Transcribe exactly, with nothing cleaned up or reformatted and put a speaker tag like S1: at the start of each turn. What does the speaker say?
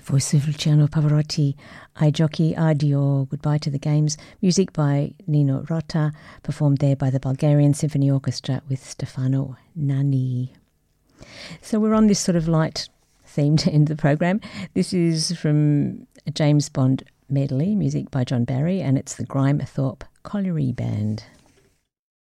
S1: voice of Luciano Pavarotti, Ai giochi addio, Goodbye to the Games, music by Nino Rota, performed there by the Bulgarian Symphony Orchestra with Stefano Nanni. So we're on this sort of light theme to end the program. This is from a James Bond medley, music by John Barry, and it's the Grime Thorpe Colliery Band.